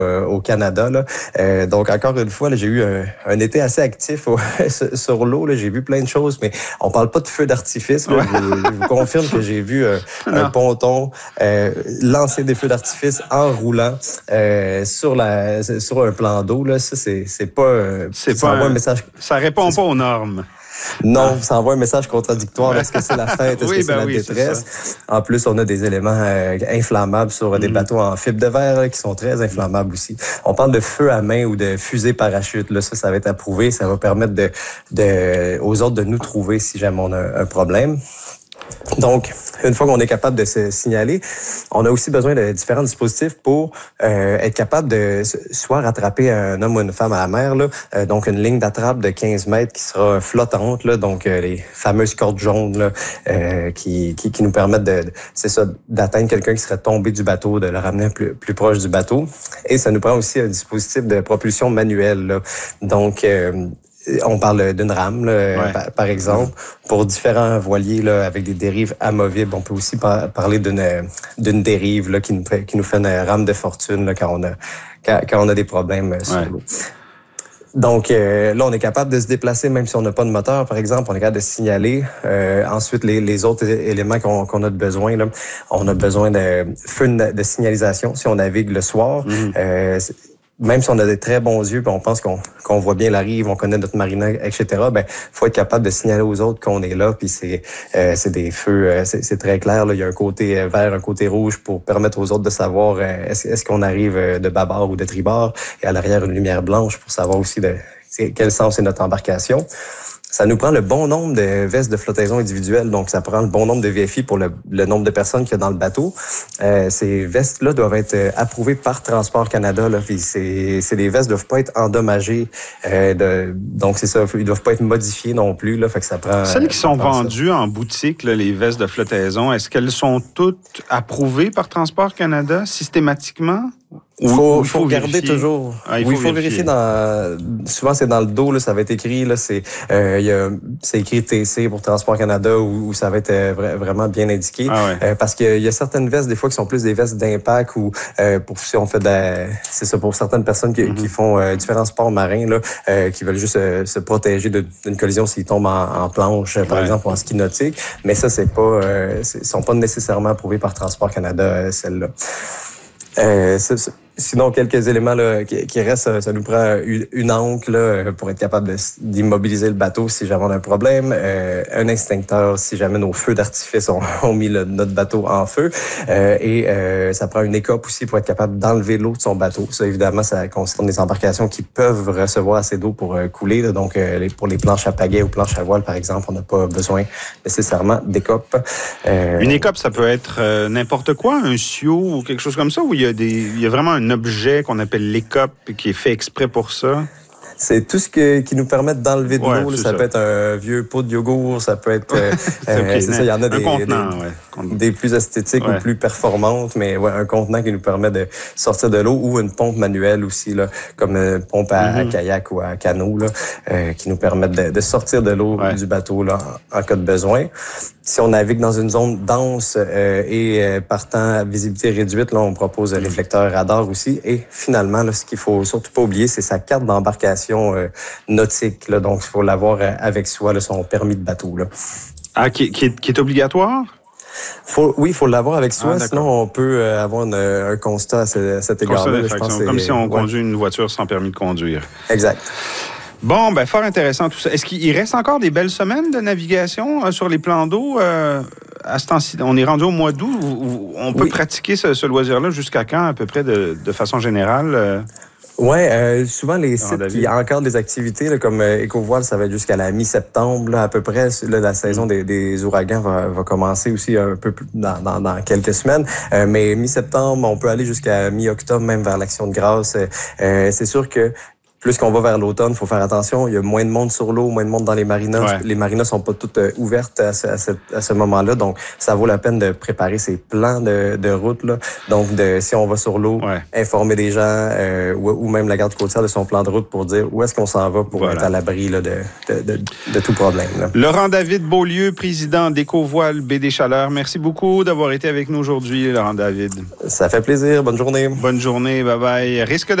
au Canada. Là. Donc, encore une fois, là, j'ai eu un été assez actif sur l'eau. Là. J'ai vu plein de choses, mais on parle pas de feu d'artifice. Là. Je vous confirme que j'ai vu un ponton lancer des feux d'artifice en roulant sur un plan d'eau. Là. Ça, c'est pas... un message. Ça répond pas aux normes. Non, ça envoie un message contradictoire. Est-ce que c'est la fête? Est-ce que c'est la détresse? En plus, on a des éléments inflammables sur des bateaux en fibre de verre là, qui sont très inflammables aussi. On parle de feu à main ou de fusée parachute. Là, ça va être approuvé. Ça va permettre aux autres de nous trouver si jamais on a un problème. Donc, une fois qu'on est capable de se signaler, on a aussi besoin de différents dispositifs pour être capable de soit rattraper un homme ou une femme à la mer, là, donc une ligne d'attrape de 15 mètres qui sera flottante, là, donc les fameuses cordes jaunes là, qui nous permettent d'atteindre quelqu'un qui serait tombé du bateau, de le ramener plus proche du bateau. Et ça nous prend aussi un dispositif de propulsion manuelle. Là. Donc, on parle d'une rame, là, par exemple. Pour différents voiliers là, avec des dérives amovibles, on peut aussi parler d'une dérive là, qui nous fait une rame de fortune là, quand on a des problèmes sur l'eau. Donc là, on est capable de se déplacer même si on n'a pas de moteur, par exemple. On est capable de signaler. Ensuite, les autres éléments qu'on a besoin, là, on a besoin de feux de signalisation si on navigue le soir. Même si on a des très bons yeux, puis on pense qu'on voit bien la rive, on connaît notre marina, etc., ben faut être capable de signaler aux autres qu'on est là, puis c'est des feux, c'est très clair, là. Il y a un côté vert, un côté rouge pour permettre aux autres de savoir est-ce qu'on arrive de bâbord ou de tribord, et à l'arrière une lumière blanche pour savoir aussi quel sens est notre embarcation. Ça nous prend le bon nombre de vestes de flottaison individuelles, donc ça prend le bon nombre de VFI pour le nombre de personnes qu'il y a dans le bateau. Ces vestes-là doivent être approuvées par Transport Canada, là, puis les vestes doivent pas être endommagées, donc c'est ça, ils doivent pas être modifiés non plus, là, fait que ça prend... Celles qui sont vendues en boutique, là, les vestes de flottaison, est-ce qu'elles sont toutes approuvées par Transport Canada systématiquement? Il faut regarder toujours. Il faut vérifier souvent c'est dans le dos, là, ça va être écrit, là, c'est écrit TC pour Transport Canada où ça va être vraiment bien indiqué. Parce qu'il y a certaines vestes, des fois, qui sont plus des vestes d'impact ou si on fait c'est ça, pour certaines personnes qui font différents sports marins, là, qui veulent juste se protéger d'une collision s'ils tombent en planche, par exemple, ou en ski nautique. Mais ça, sont pas nécessairement approuvés par Transport Canada, celles-là. Sinon, quelques éléments là, qui restent, ça nous prend une ancre là, pour être capable d'immobiliser le bateau si jamais on a un problème, un extincteur si jamais nos feux d'artifice ont mis notre bateau en feu, et ça prend une écope aussi pour être capable d'enlever l'eau de son bateau. Ça, évidemment, ça concerne des embarcations qui peuvent recevoir assez d'eau pour couler. Là, donc, pour les planches à pagaie ou planches à voile, par exemple, on n'a pas besoin nécessairement d'écope. Une écope, ça peut être n'importe quoi, un siot ou quelque chose comme ça, ou il y a vraiment un objet qu'on appelle l'écope qui est fait exprès pour ça? C'est tout ce qui nous permet d'enlever de l'eau. Ça peut être un vieux pot de yogourt, ça peut être... c'est ça, il y en a des plus esthétiques ou plus performantes, mais un contenant qui nous permet de sortir de l'eau ou une pompe manuelle aussi, là, comme une pompe à kayak ou à canot, là, qui nous permettent de sortir de l'eau du bateau là, en cas de besoin. Si on navigue dans une zone dense et partant à visibilité réduite, là, on propose un réflecteur radar aussi. Et finalement, là, ce qu'il faut surtout pas oublier, c'est sa carte d'embarcation nautique. Là, donc, il faut l'avoir avec soi, là, son permis de bateau. Là. Ah, qui est obligatoire? Il faut l'avoir avec soi, sinon on peut avoir un constat à cet égard-là. Comme si on conduit une voiture sans permis de conduire. Exact. Bon, fort intéressant tout ça. Est-ce qu'il reste encore des belles semaines de navigation sur les plans d'eau? À ce temps-ci, on est rendu au mois d'août. On peut pratiquer ce loisir-là jusqu'à quand, à peu près, de façon générale? Souvent les sites qui ont encore des activités là, comme Écovoile, ça va être jusqu'à la mi-septembre là, à peu près. Là, la saison des ouragans va commencer aussi un peu plus dans quelques semaines. Mais mi-septembre, on peut aller jusqu'à mi-octobre, même vers l'Action de grâce. C'est sûr que plus qu'on va vers l'automne, il faut faire attention. Il y a moins de monde sur l'eau, moins de monde dans les marinas. Ouais. Les marinas sont pas toutes ouvertes à ce moment-là. Donc, ça vaut la peine de préparer ces plans de route, là. Donc, si on va sur l'eau, informer des gens ou même la garde côtière de son plan de route pour dire où est-ce qu'on s'en va pour être à l'abri là, de tout problème. Là. Laurent David Beaulieu, président d'Écovoile Baie des Chaleurs. Merci beaucoup d'avoir été avec nous aujourd'hui, Laurent David. Ça fait plaisir. Bonne journée. Bonne journée. Bye-bye. Risque